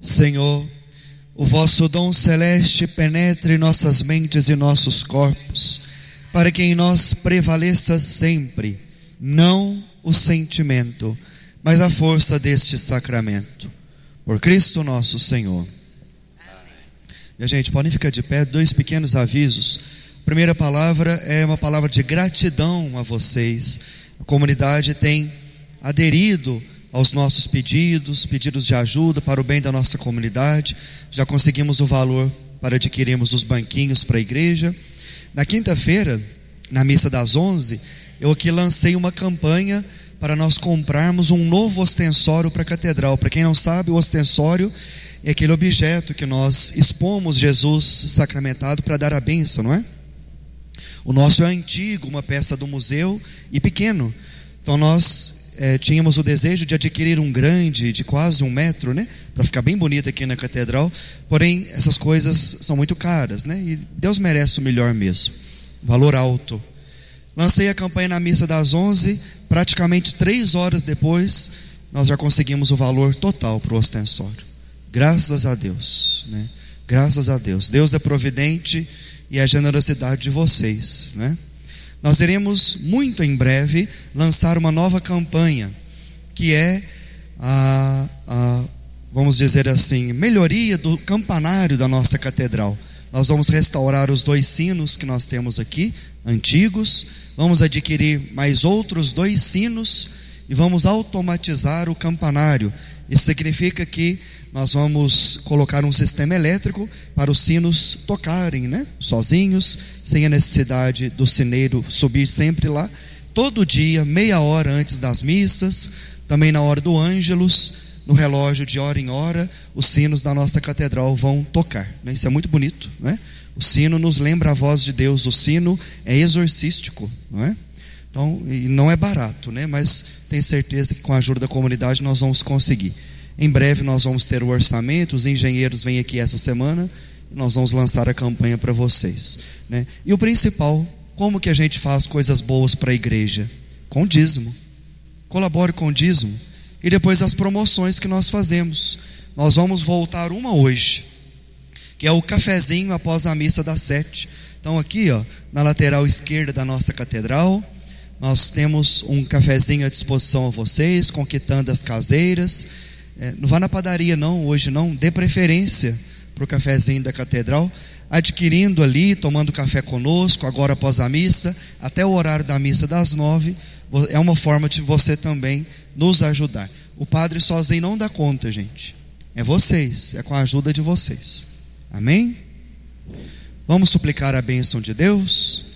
Senhor, o vosso dom celeste penetre nossas mentes e nossos corpos, para que em nós prevaleça sempre, não o sentimento, mas a força deste sacramento. Por Cristo nosso Senhor. E a gente, podem ficar de pé, 2 pequenos avisos. A primeira palavra é uma palavra de gratidão a vocês. A comunidade tem aderido aos nossos pedidos de ajuda para o bem da nossa comunidade. Já conseguimos o valor para adquirirmos os banquinhos para a igreja. Na quinta-feira, na missa das 11, eu aqui lancei uma campanha para nós comprarmos um novo ostensório para a catedral. Para quem não sabe, o ostensório é aquele objeto que nós expomos Jesus sacramentado para dar a bênção, não é? O nosso é antigo, uma peça do museu e pequeno. Então nós tínhamos o desejo de adquirir um grande, de quase 1 metro, né? Para ficar bem bonito aqui na catedral. Porém, essas coisas são muito caras, né? E Deus merece o melhor mesmo. Valor alto. Lancei a campanha na missa das 11, praticamente 3 horas depois, nós já conseguimos o valor total para o ostensório. Graças a Deus, né? Graças a Deus. Deus é providente e a generosidade de vocês, né? Nós iremos muito em breve lançar uma nova campanha, que é vamos dizer assim, melhoria do campanário da nossa catedral. Nós vamos restaurar os 2 sinos que nós temos aqui, antigos. Vamos adquirir mais outros 2 sinos e vamos automatizar o campanário. Isso significa que nós vamos colocar um sistema elétrico para os sinos tocarem, né? Sozinhos, sem a necessidade do sineiro subir sempre lá. Todo dia, meia hora antes das missas, também na hora do ângelus, no relógio de hora em hora, os sinos da nossa catedral vão tocar, né? Isso é muito bonito, né? O sino nos lembra a voz de Deus. O sino é exorcístico, não é? Então, e não é barato, né? Mas tenho certeza que com a ajuda da comunidade nós vamos conseguir. Em breve nós vamos ter o orçamento. Os engenheiros vêm aqui essa semana e nós vamos lançar a campanha para vocês, né? E o principal, como que a gente faz coisas boas para a igreja? Com dízimo. Colabore com dízimo. E depois as promoções que nós fazemos. Nós vamos voltar uma hoje, que é o cafezinho após a missa das 7. Então aqui, ó, na lateral esquerda da nossa catedral, nós temos um cafezinho à disposição a vocês, com quitandas caseiras. Não vá na padaria não, hoje não. Dê preferência para o cafezinho da catedral, adquirindo ali, tomando café conosco, agora após a missa, até o horário da missa das 9. É uma forma de você também nos ajudar. O padre sozinho não dá conta, gente. É vocês, é com a ajuda de vocês. Amém? Vamos suplicar a bênção de Deus.